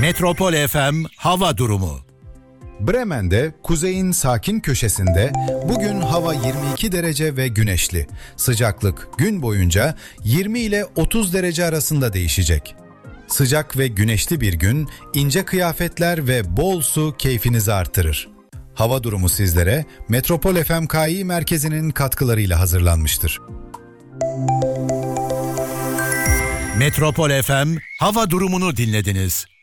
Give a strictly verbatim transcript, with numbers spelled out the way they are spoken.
Metropol F M hava durumu. Bremen'de kuzeyin sakin köşesinde bugün hava yirmi iki derece ve güneşli. Sıcaklık gün boyunca yirmi ile otuz derece arasında değişecek. Sıcak ve güneşli bir gün, ince kıyafetler ve bol su keyfinizi artırır. Hava durumu sizlere Metropol F M K İ merkezinin katkılarıyla hazırlanmıştır. Metropol F M hava durumunu dinlediniz.